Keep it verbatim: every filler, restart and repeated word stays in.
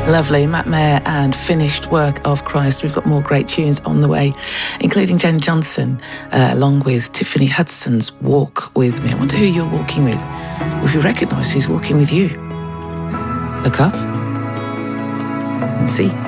Lovely, Matt Maher and Finished Work of Christ. We've got more great tunes on the way, including Jen Johnson, uh, along with Tiffany Hudson's Walk With Me. I wonder who you're walking with. If you recognise who's walking with you, look up and see.